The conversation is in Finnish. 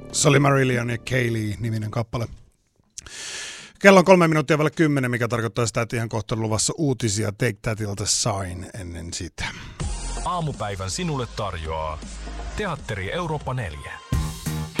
Se oli Marillion ja Kaylee-niminen kappale. Kello on 3 minuuttia vielä 10, mikä tarkoittaa sitä, että ihan kohta on luvassa uutisia Take Thatilta Sign ennen sitä. Aamupäivän sinulle tarjoaa Teatteri Eurooppa 4.